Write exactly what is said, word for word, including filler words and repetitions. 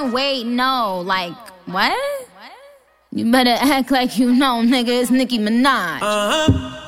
saying wait, no. Like, what? You better act like you know, nigga. It's Nicki Minaj. Uh-huh.